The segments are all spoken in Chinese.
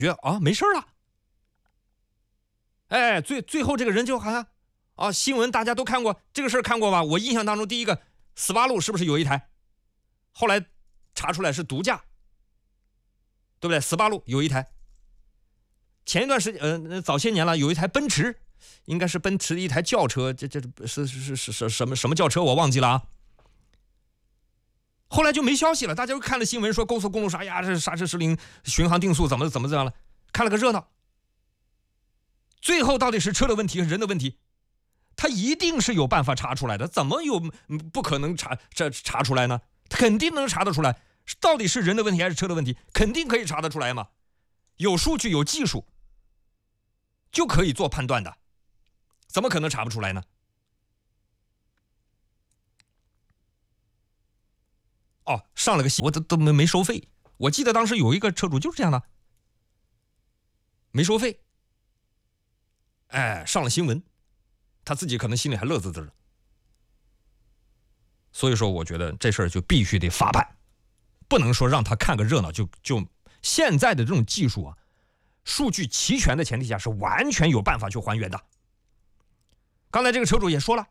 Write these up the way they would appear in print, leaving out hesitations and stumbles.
觉得啊没事了。哎，最后这个人就好像啊，新闻大家都看过这个事儿，看过吧？我印象当中第一个斯巴鲁是不是有一台？后来查出来是毒驾，对不对？斯巴鲁有一台。前一段时间早些年了，有一台奔驰，应该是奔驰的一台轿车，这是什么轿车我忘记了啊。后来就没消息了，大家都看了新闻说高速公路上呀，这刹车失灵，巡航定速怎么样了，看了个热闹。最后到底是车的问题，人的问题，他一定是有办法查出来的，怎么不可能查出来呢？肯定能查得出来，到底是人的问题还是车的问题，肯定可以查得出来嘛。有数据有技术就可以做判断的，怎么可能查不出来呢？哦，上了个新闻，我都没收费。我记得当时有一个车主就是这样的，没收费，哎，上了新闻，他自己可能心里还乐滋滋的。所以说，我觉得这事儿就必须得法办，不能说让他看个热闹就现在的这种技术啊，数据齐全的前提下是完全有办法去还原的。刚才这个车主也说了，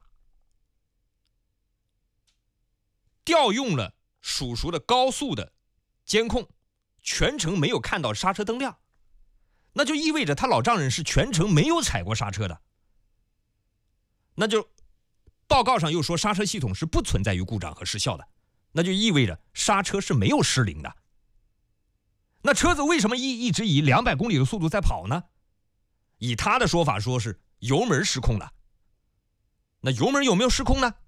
调用了属的高速的监控，全程没有看到刹车灯亮，那就意味着他老丈人是全程没有踩过刹车的。那就报告上又说刹车系统是不存在于故障和失效的，那就意味着刹车是没有失灵的。那车子为什么一直以200公里的速度在跑呢？以他的说法说是油门失控了。那油门有没有失控呢？